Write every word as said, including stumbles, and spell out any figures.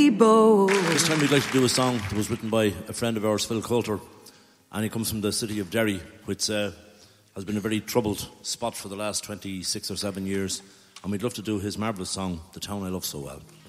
bold. This time we'd like to do a song that was written by a friend of ours, Phil Coulter, and he comes from the city of Derry, which uh, has been a very troubled spot for the last twenty-six or seven years, and we'd love to do his marvellous song, The Town I Love So Well.